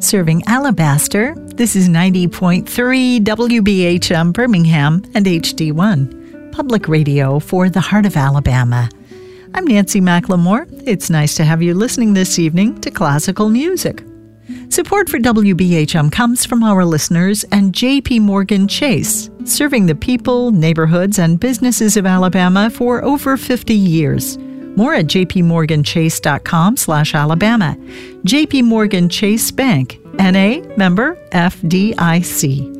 Serving Alabaster, this is 90.3 WBHM Birmingham and HD1, public radio for the heart of Alabama. I'm Nancy McLemore. It's nice to have you listening this evening to classical music. Support for WBHM comes from our listeners and J.P. Morgan Chase, serving the people, neighborhoods, and businesses of Alabama for over 50 years. More at jpmorganchase.com/Alabama. J.P. Morgan Chase Bank, N.A., member FDIC.